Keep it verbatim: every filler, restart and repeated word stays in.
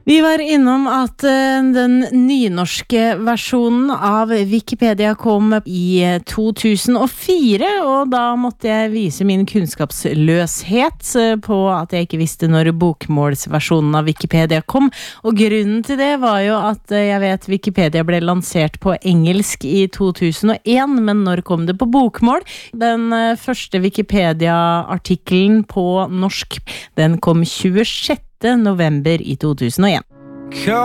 Vi var innom at uh, den nynorske versjonen av Wikipedia kom i to tusen og fire, og da måtte jeg vise min kunnskapsløshet uh, på at jeg ikke visste når bokmålsversjonen av Wikipedia kom, og grunnen til det var jo at uh, jeg vet Wikipedia ble lansert på engelsk i to tusen og en, men når kom det på bokmål? Den uh, første Wikipedia-artikkelen på norsk, den kom tjuesjette november i to tusen og en.